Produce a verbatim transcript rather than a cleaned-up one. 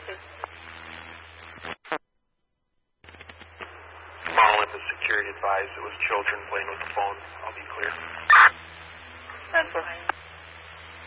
Mullen, the security advised it was children playing with the phone. I'll be clear. That's fine.